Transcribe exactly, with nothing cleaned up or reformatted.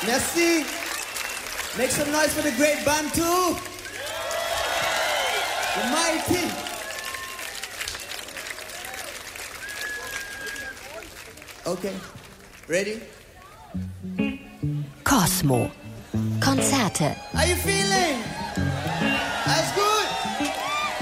Merci. Make some noise for the great Bantu. The mighty. Okay. Ready? Cosmo. Konzerte. How you feeling? Alles gut?